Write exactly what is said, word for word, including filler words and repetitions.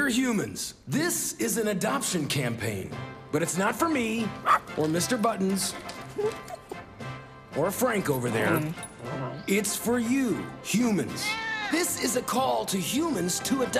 Dear humans, this is an adoption campaign, but it's not for me, or Mister Buttons, or Frank over there. It's for you, humans. This is a call to humans to adopt.